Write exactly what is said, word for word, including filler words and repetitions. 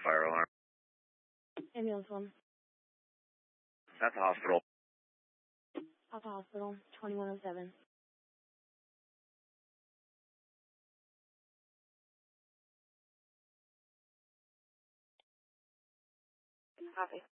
fire alarm. Ambulance one. At the hospital. At the hospital, twenty-one oh seven. Copy.